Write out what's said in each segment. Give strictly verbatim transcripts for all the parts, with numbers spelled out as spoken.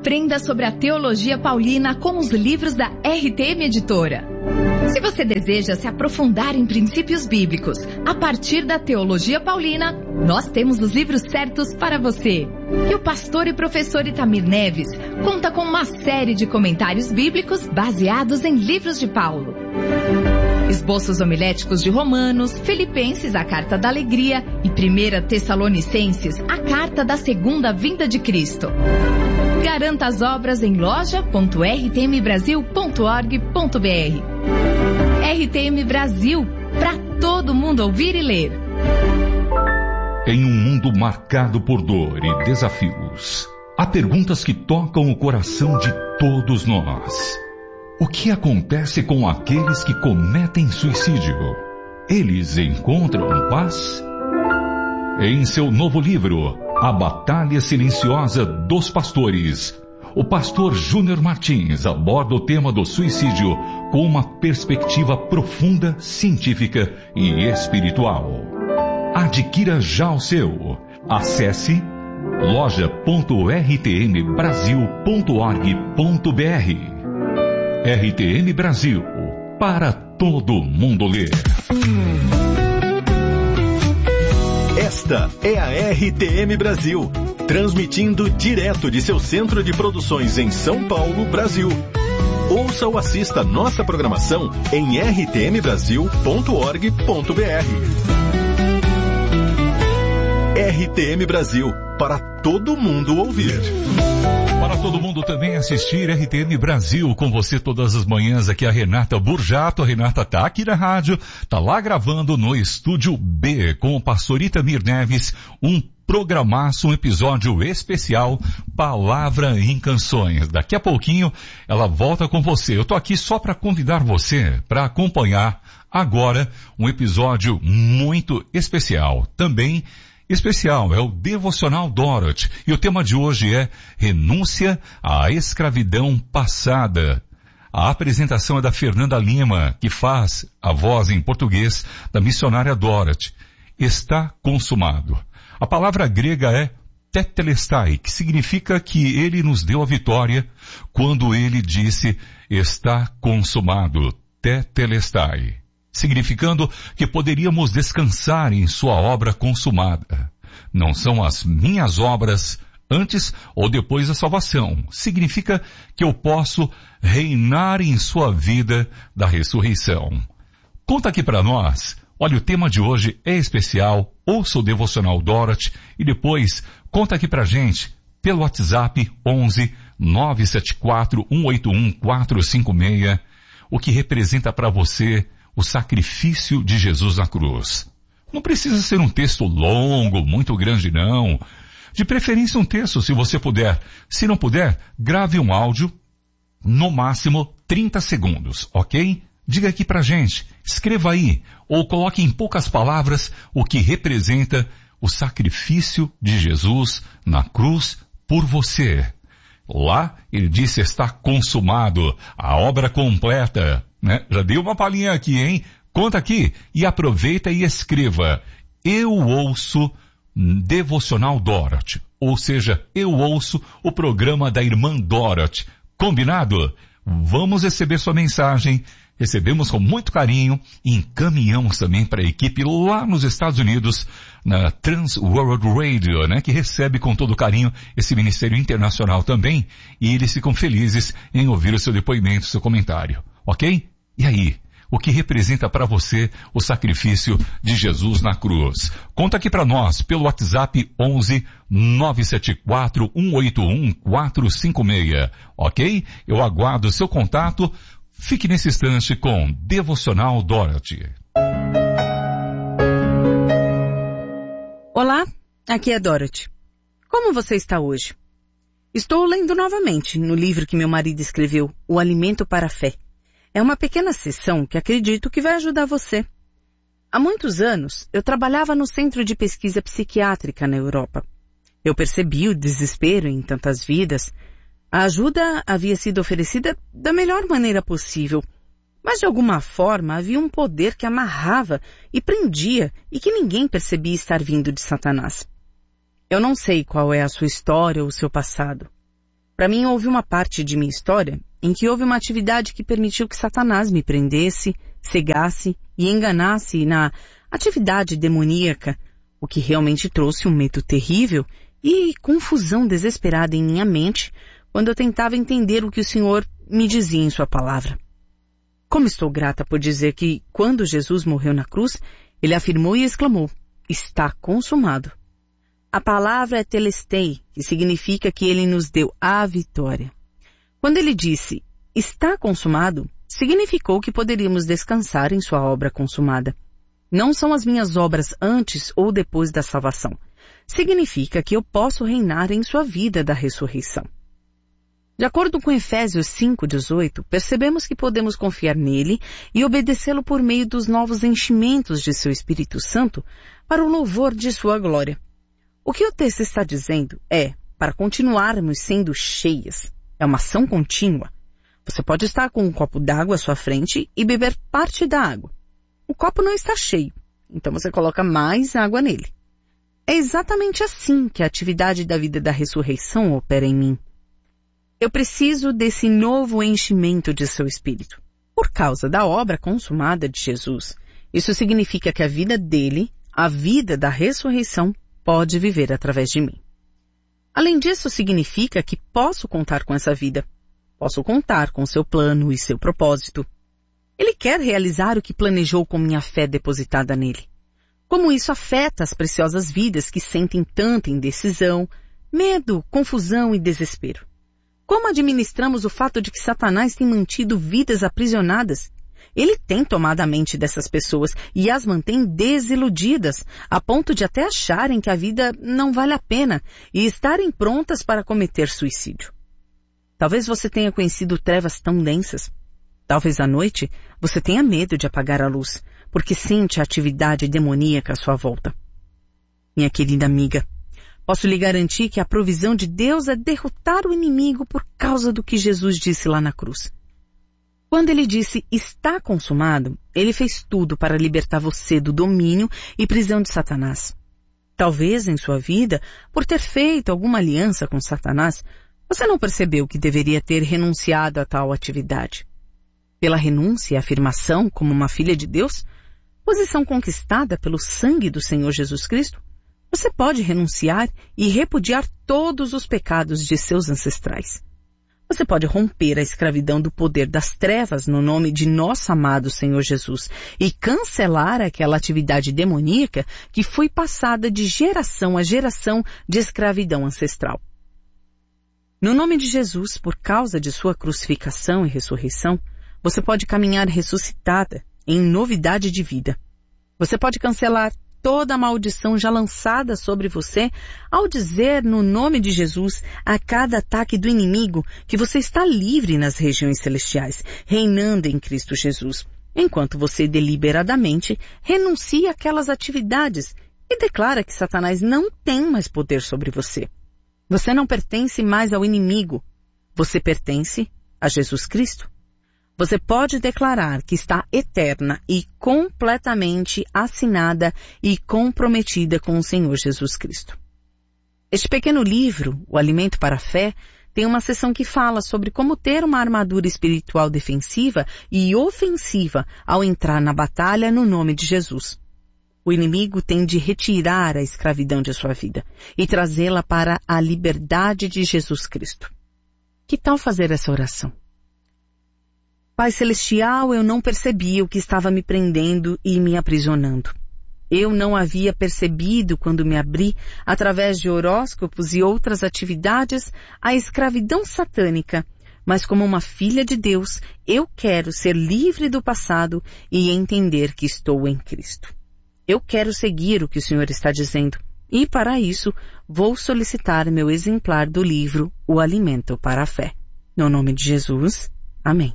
Aprenda sobre a teologia paulina com os livros da R T M Editora. Se você deseja se aprofundar em princípios bíblicos a partir da teologia paulina, nós temos os livros certos para você. E o pastor e professor Itamir Neves conta com uma série de comentários bíblicos baseados em livros de Paulo. Esboços homiléticos de Romanos, Filipenses, a Carta da Alegria e primeira Tessalonicenses, a Carta da Segunda Vinda de Cristo. Garanta as obras em loja ponto r t m brasil ponto org ponto b r. R T M Brasil, para todo mundo ouvir e ler. Em um mundo marcado por dor e desafios, há perguntas que tocam o coração de todos nós. O que acontece com aqueles que cometem suicídio? Eles encontram paz? Em seu novo livro, A Batalha Silenciosa dos Pastores, o pastor Júnior Martins aborda o tema do suicídio com uma perspectiva profunda, científica e espiritual. Adquira já o seu. Acesse loja ponto r t m brasil ponto org ponto b r. R T M Brasil, para todo mundo ler. Esta é a R T M Brasil, transmitindo direto de seu centro de produções em São Paulo, Brasil. Ouça ou assista nossa programação em r t m brasil ponto org ponto b r. R T M Brasil, para todo mundo ouvir. Para todo mundo também assistir R T M Brasil, com você todas as manhãs, aqui a Renata Burjato. A Renata tá aqui na rádio, tá lá gravando no Estúdio B, com o pastor Itamir Neves, um programaço, um episódio especial, Palavra em Canções. Daqui a pouquinho ela volta com você. Eu tô aqui só para convidar você para acompanhar agora um episódio muito especial. Também especial, é o Devocional Dorothy. E o tema de hoje é Renúncia à Escravidão Passada. A apresentação é da Fernanda Lima, que faz a voz em português da missionária Dorothy. Está consumado. A palavra grega é tetelestai, que significa que ele nos deu a vitória quando ele disse está consumado. Tetelestai. Significando que poderíamos descansar em sua obra consumada. Não são as minhas obras antes ou depois da salvação. Significa que eu posso reinar em sua vida da ressurreição. Conta aqui para nós. Olha, o tema de hoje é especial. Ouça o Devocional Dorothy e depois conta aqui pra gente pelo WhatsApp onze nove sete quatro um oito um quatro cinco seis o que representa para você o sacrifício de Jesus na cruz. Não precisa ser um texto longo, muito grande não. De preferência um texto, se você puder. Se não puder, grave um áudio, no máximo trinta segundos, ok? Diga aqui pra gente, escreva aí, ou coloque em poucas palavras o que representa o sacrifício de Jesus na cruz por você. Lá, ele disse, está consumado, a obra completa. Né? Já dei uma palhinha aqui, hein? Conta aqui e aproveita e escreva. Eu ouço Devocional Dorothy. Ou seja, eu ouço o programa da irmã Dorothy. Combinado? Vamos receber sua mensagem. Recebemos com muito carinho e encaminhamos também para a equipe lá nos Estados Unidos, na Trans World Radio, né, que recebe com todo carinho esse ministério internacional também, e eles ficam felizes em ouvir o seu depoimento, o seu comentário, ok? E aí, o que representa para você o sacrifício de Jesus na cruz? Conta aqui para nós pelo WhatsApp onze nove sete quatro um oito um quatro cinco seis, ok? Eu aguardo o seu contato. Fique nesse instante com Devocional Dorothy. Olá, aqui é Dorothy. Como você está hoje? Estou lendo novamente no livro que meu marido escreveu, O Alimento para a Fé. É uma pequena sessão que acredito que vai ajudar você. Há muitos anos, eu trabalhava no Centro de Pesquisa Psiquiátrica na Europa. Eu percebi o desespero em tantas vidas. A ajuda havia sido oferecida da melhor maneira possível, mas de alguma forma havia um poder que amarrava e prendia e que ninguém percebia estar vindo de Satanás. Eu não sei qual é a sua história ou o seu passado. Para mim, houve uma parte de minha história em que houve uma atividade que permitiu que Satanás me prendesse, cegasse e enganasse na atividade demoníaca, o que realmente trouxe um medo terrível e confusão desesperada em minha mente quando eu tentava entender o que o Senhor me dizia em sua palavra. Como estou grata por dizer que, quando Jesus morreu na cruz, ele afirmou e exclamou, está consumado. A palavra é telestei, que significa que ele nos deu a vitória. Quando ele disse, está consumado, significou que poderíamos descansar em sua obra consumada. Não são as minhas obras antes ou depois da salvação. Significa que eu posso reinar em sua vida da ressurreição. De acordo com Efésios cinco, dezoito, percebemos que podemos confiar nele e obedecê-lo por meio dos novos enchimentos de seu Espírito Santo para o louvor de sua glória. O que o texto está dizendo é, para continuarmos sendo cheias, é uma ação contínua. Você pode estar com um copo d'água à sua frente e beber parte da água. O copo não está cheio, então você coloca mais água nele. É exatamente assim que a atividade da vida da ressurreição opera em mim. Eu preciso desse novo enchimento de seu Espírito. Por causa da obra consumada de Jesus, isso significa que a vida dele, a vida da ressurreição, pode viver através de mim. Além disso, significa que posso contar com essa vida. Posso contar com seu plano e seu propósito. Ele quer realizar o que planejou com minha fé depositada nele. Como isso afeta as preciosas vidas que sentem tanta indecisão, medo, confusão e desespero. Como administramos o fato de que Satanás tem mantido vidas aprisionadas? Ele tem tomado a mente dessas pessoas e as mantém desiludidas, a ponto de até acharem que a vida não vale a pena e estarem prontas para cometer suicídio. Talvez você tenha conhecido trevas tão densas. Talvez à noite você tenha medo de apagar a luz, porque sente a atividade demoníaca à sua volta. Minha querida amiga, posso lhe garantir que a provisão de Deus é derrotar o inimigo por causa do que Jesus disse lá na cruz. Quando ele disse, está consumado, ele fez tudo para libertar você do domínio e prisão de Satanás. Talvez em sua vida, por ter feito alguma aliança com Satanás, você não percebeu que deveria ter renunciado a tal atividade. Pela renúncia e afirmação como uma filha de Deus, posição conquistada pelo sangue do Senhor Jesus Cristo, você pode renunciar e repudiar todos os pecados de seus ancestrais. Você pode romper a escravidão do poder das trevas no nome de nosso amado Senhor Jesus e cancelar aquela atividade demoníaca que foi passada de geração a geração de escravidão ancestral. No nome de Jesus, por causa de sua crucificação e ressurreição, você pode caminhar ressuscitada em novidade de vida. Você pode cancelar toda a maldição já lançada sobre você ao dizer no nome de Jesus a cada ataque do inimigo que você está livre nas regiões celestiais, reinando em Cristo Jesus, enquanto você deliberadamente renuncia àquelas atividades e declara que Satanás não tem mais poder sobre você. Você não pertence mais ao inimigo, você pertence a Jesus Cristo. Você pode declarar que está eterna e completamente assinada e comprometida com o Senhor Jesus Cristo. Este pequeno livro, O Alimento para a Fé, tem uma seção que fala sobre como ter uma armadura espiritual defensiva e ofensiva ao entrar na batalha no nome de Jesus. O inimigo tem de retirar a escravidão de sua vida e trazê-la para a liberdade de Jesus Cristo. Que tal fazer essa oração? Pai Celestial, eu não percebi o que estava me prendendo e me aprisionando. Eu não havia percebido quando me abri, através de horóscopos e outras atividades, a escravidão satânica, mas como uma filha de Deus, eu quero ser livre do passado e entender que estou em Cristo. Eu quero seguir o que o Senhor está dizendo e, para isso, vou solicitar meu exemplar do livro O Alimento para a Fé. No nome de Jesus, amém.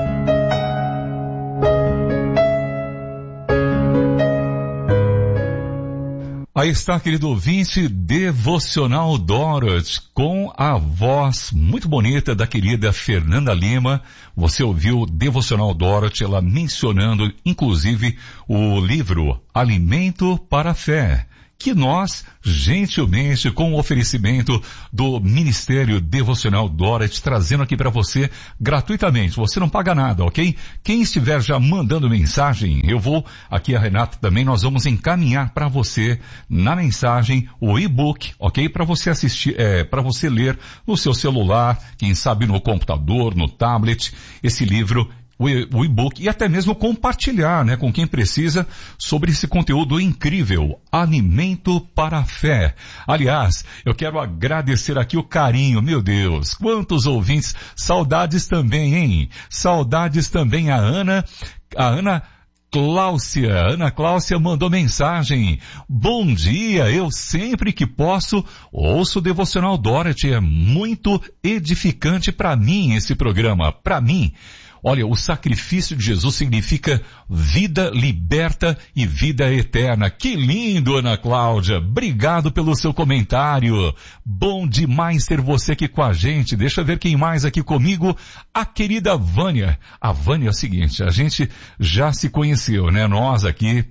Aí está, querido ouvinte, Devocional Dorothy, com a voz muito bonita da querida Fernanda Lima. Você ouviu Devocional Dorothy, ela mencionando, inclusive, o livro Alimento para a Fé, que nós, gentilmente, com o oferecimento do Ministério Devocional Dorothy, trazendo aqui para você gratuitamente. Você não paga nada, ok? Quem estiver já mandando mensagem, eu vou, aqui a Renata também, nós vamos encaminhar para você na mensagem o e-book, ok? Para você assistir, é, para você ler no seu celular, quem sabe no computador, no tablet, esse livro, o e-book, e até mesmo compartilhar, né, com quem precisa sobre esse conteúdo incrível, Alimento para a Fé. Aliás, eu quero agradecer aqui o carinho, meu Deus, quantos ouvintes, saudades também, hein? Saudades também a Ana, a Ana Cláudia, Ana Cláudia mandou mensagem. Bom dia, eu sempre que posso ouço o Devocional Dorothy, é muito edificante para mim esse programa, para mim. Olha, o sacrifício de Jesus significa vida liberta e vida eterna. Que lindo, Ana Cláudia. Obrigado pelo seu comentário. Bom demais ter você aqui com a gente. Deixa eu ver quem mais aqui comigo. A querida Vânia. A Vânia é o seguinte, a gente já se conheceu, né? Nós aqui,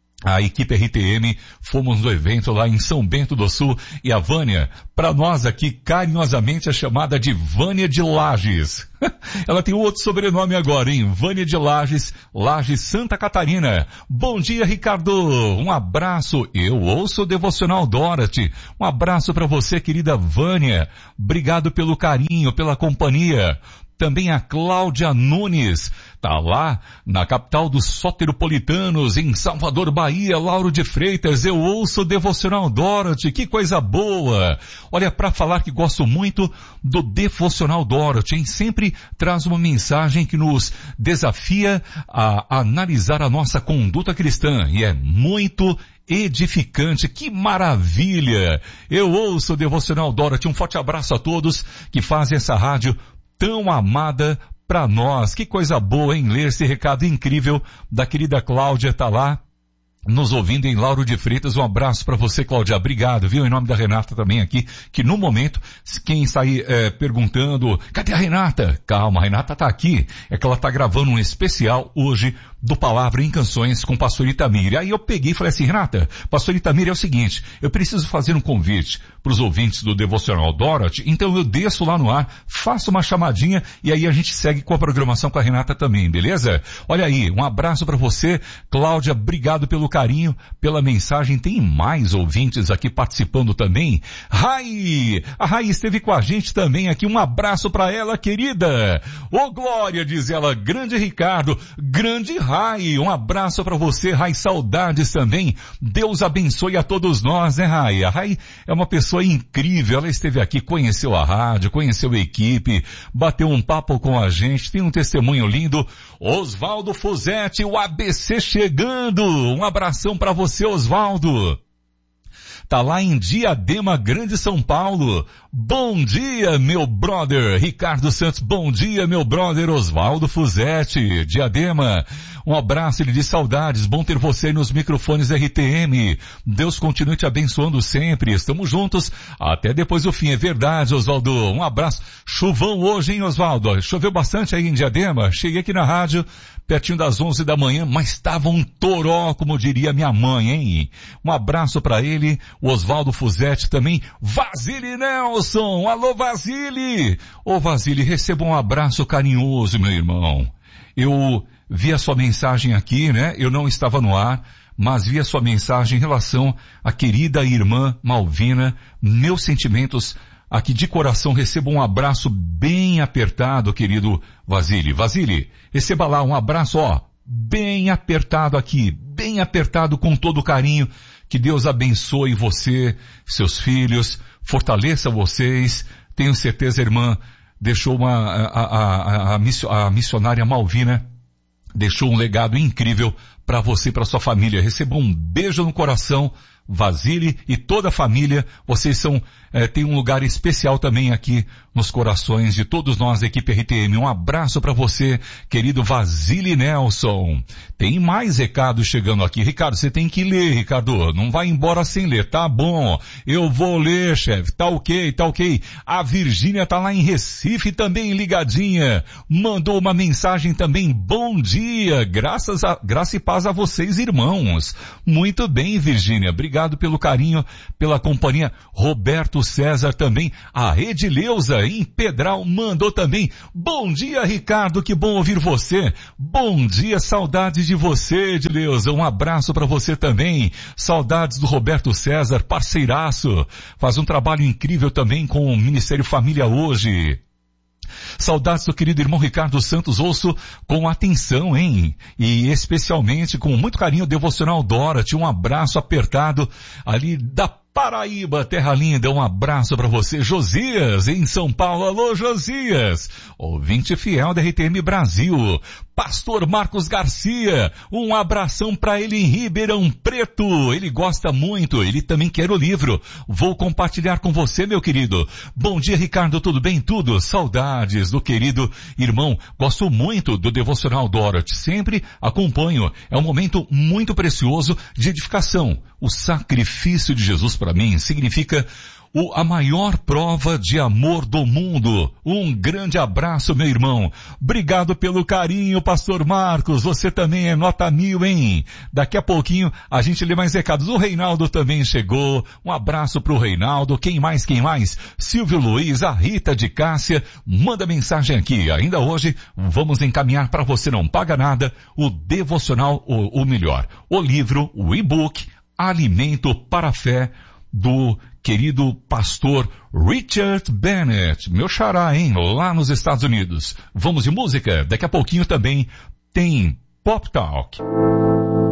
a equipe R T M, fomos no evento lá em São Bento do Sul, e a Vânia, para nós aqui, carinhosamente é chamada de Vânia de Lages. Ela tem outro sobrenome agora, hein? Vânia de Lages, Lages, Santa Catarina. Bom dia, Ricardo. Um abraço. Eu ouço o Devocional Dorothy. Um abraço para você, querida Vânia. Obrigado pelo carinho, pela companhia. Também a Cláudia Nunes, tá lá na capital dos soteropolitanos, em Salvador, Bahia. Lauro de Freitas, eu ouço o Devocional Dorothy, que coisa boa. Olha, para falar que gosto muito do Devocional Dorothy, hein? Sempre traz uma mensagem que nos desafia a analisar a nossa conduta cristã, e é muito edificante. Que maravilha. Eu ouço o Devocional Dorothy. Um forte abraço a todos que fazem essa rádio tão amada para nós. Que coisa boa, hein? Ler esse recado incrível da querida Cláudia, tá lá nos ouvindo em Lauro de Freitas. Um abraço para você, Cláudia. Obrigado, viu? Em nome da Renata também aqui, que no momento, quem está aí é, perguntando, cadê a Renata? Calma, a Renata tá aqui. É que ela tá gravando um especial hoje do Palavra em Canções com Pastor Itamir. Aí eu peguei e falei assim, Renata, Pastor Itamir, é o seguinte, eu preciso fazer um convite para os ouvintes do Devocional Dorothy, então eu desço lá no ar, faço uma chamadinha e aí a gente segue com a programação com a Renata também, beleza? Olha aí, um abraço para você, Cláudia, obrigado pelo carinho, pela mensagem. Tem mais ouvintes aqui participando também. Rai, a Rai esteve com a gente também aqui, um abraço para ela, querida. Ô Glória, diz ela, grande Ricardo, grande Rai, um abraço para você, Rai, saudades também. Deus abençoe a todos nós, né, Rai? A Rai é uma pessoa incrível, ela esteve aqui, conheceu a rádio, conheceu a equipe, bateu um papo com a gente, tem um testemunho lindo. Oswaldo Fusetti, o A B C chegando, um abração para você, Oswaldo. Tá lá em Diadema, Grande São Paulo. Bom dia, meu brother Ricardo Santos. Bom dia, meu brother Oswaldo Fusetti, Diadema. Um abraço, ele diz saudades. Bom ter você aí nos microfones R T M. Deus continue te abençoando sempre. Estamos juntos até depois do fim. É verdade, Oswaldo. Um abraço. Chuvão hoje, hein, Oswaldo? Choveu bastante aí em Diadema. Cheguei aqui na rádio pertinho das onze da manhã, mas estava um toró, como diria minha mãe, hein? Um abraço para ele, o Oswaldo Fusetti também. Vasile Nelson, alô Vasile! Ô Vasile, receba um abraço carinhoso, meu irmão. Eu vi a sua mensagem aqui, né? Eu não estava no ar, mas vi a sua mensagem em relação à querida irmã Malvina. Meus sentimentos aqui de coração, receba um abraço bem apertado, querido Vasile. Vasile, receba lá um abraço, ó, bem apertado aqui, bem apertado com todo carinho. Que Deus abençoe você, seus filhos, fortaleça vocês. Tenho certeza, irmã, deixou uma, a, a, a, a missionária Malvina, deixou um legado incrível para você e para sua família. Receba um beijo no coração, Vasile e toda a família. Vocês são é, tem um lugar especial também aqui nos corações de todos nós da equipe R T M. Um abraço para você, querido Vasile Nelson. Tem mais recados chegando aqui. Ricardo, você tem que ler, Ricardo. Não vai embora sem ler. Tá bom. Eu vou ler, chefe. Tá ok, tá ok. A Virgínia tá lá em Recife também ligadinha. Mandou uma mensagem também. Bom dia. Graças a, graça e paz a vocês, irmãos. Muito bem, Virgínia. Obrigado pelo carinho, pela companhia. Roberto César também. A Edileuza em Pedral mandou também. Bom dia, Ricardo. Que bom ouvir você. Bom dia, saudades de você, Edileuza. Um abraço para você também. Saudades do Roberto César, parceiraço. Faz um trabalho incrível também com o Ministério Família Hoje. Saudades do querido irmão Ricardo Santos. Ouço com atenção, hein? E especialmente com muito carinho o Devocional Dorothy. Um abraço apertado ali da Paraíba, terra linda. Um abraço para você, Josias, em São Paulo. Alô, Josias, ouvinte fiel da R T M Brasil. Pastor Marcos Garcia, um abração para ele em Ribeirão Preto. Ele gosta muito, ele também quer o livro. Vou compartilhar com você, meu querido. Bom dia, Ricardo, tudo bem? Tudo? Saudades do querido irmão. Gosto muito do Devocional Dorothy. Sempre acompanho. É um momento muito precioso de edificação. O sacrifício de Jesus para mim significa o, a maior prova de amor do mundo. Um grande abraço, meu irmão. Obrigado pelo carinho, pastor Marcos. Você também é nota mil, hein? Daqui a pouquinho a gente lê mais recados. O Reinaldo também chegou. Um abraço pro Reinaldo. Quem mais, quem mais? Silvio Luiz, a Rita de Cássia. Manda mensagem aqui. Ainda hoje vamos encaminhar para você, não paga nada, o devocional, o, o melhor, o livro, o e-book, Alimento para a Fé, do querido pastor Richard Bennett, meu xará, hein, lá nos Estados Unidos. Vamos de música? Daqui a pouquinho também tem Pop Talk.